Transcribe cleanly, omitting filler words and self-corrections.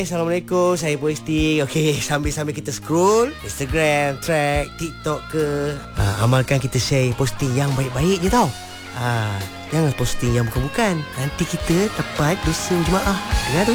Assalamualaikum, saya posting. Okey, sambil-sambil kita scroll Instagram, track, TikTok ke, amalkan kita share posting yang baik-baik je tau. Jangan posting yang bukan-bukan. Nanti kita dapat dosa jemaah. Dengar tu.